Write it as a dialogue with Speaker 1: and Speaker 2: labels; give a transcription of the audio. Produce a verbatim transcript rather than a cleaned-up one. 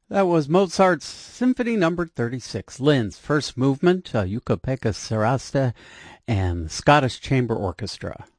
Speaker 1: That was Mozart's Symphony Number thirty-six, Linz, first movement, uh, Yucca Pekka Sarasta, and the Scottish Chamber Orchestra.